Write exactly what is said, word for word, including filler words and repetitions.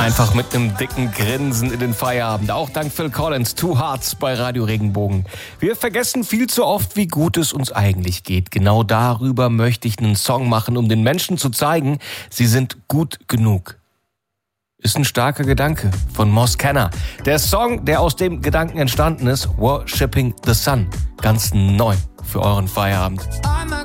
Einfach mit einem dicken Grinsen in den Feierabend. Auch dank Phil Collins, Two Hearts bei Radio Regenbogen. Wir vergessen viel zu oft, wie gut es uns eigentlich geht. Genau darüber möchte ich einen Song machen, um den Menschen zu zeigen, sie sind gut genug. Ist ein starker Gedanke von Moss Kenner. Der Song, der aus dem Gedanken entstanden ist, Worshipping the Sun. Ganz neu für euren Feierabend.